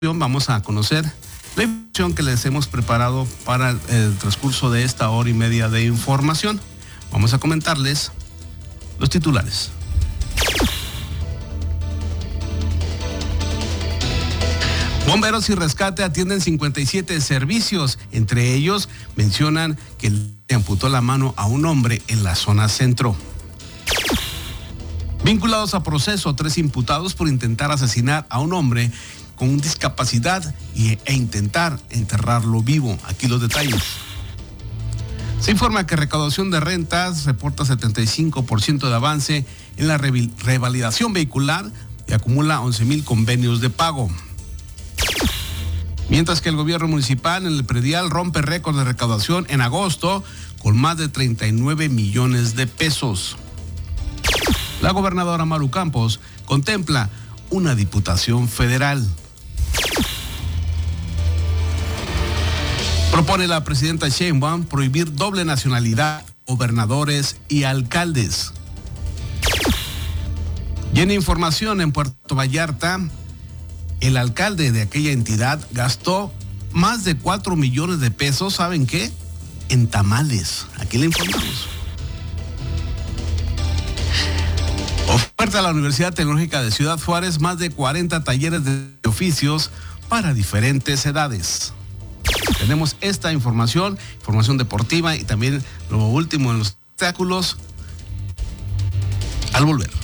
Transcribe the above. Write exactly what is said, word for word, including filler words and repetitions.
vamos a conocer la información que les hemos preparado para el transcurso de esta hora y media de información. Vamos a comentarles los titulares. Bomberos y rescate atienden cincuenta y siete servicios. Entre ellos mencionan que le amputó la mano a un hombre en la zona centro. Vinculados a proceso, tres imputados por intentar asesinar a un hombre con discapacidad y, e intentar enterrarlo vivo. Aquí los detalles. Se informa que recaudación de rentas reporta setenta y cinco por ciento de avance en la revalidación vehicular y acumula once mil convenios de pago. Mientras que el gobierno municipal en el predial rompe récord de recaudación en agosto con más de treinta y nueve millones de pesos. La gobernadora Maru Campos contempla una diputación federal. Propone la presidenta Sheinbaum prohibir doble nacionalidad, gobernadores y alcaldes. Y en información, en Puerto Vallarta, el alcalde de aquella entidad gastó más de cuatro millones de pesos, ¿saben qué? En tamales. Aquí le informamos. Oferta a la Universidad Tecnológica de Ciudad Juárez más de cuarenta talleres de oficios para diferentes edades. Tenemos esta información, información deportiva y también lo último en los espectáculos al volver.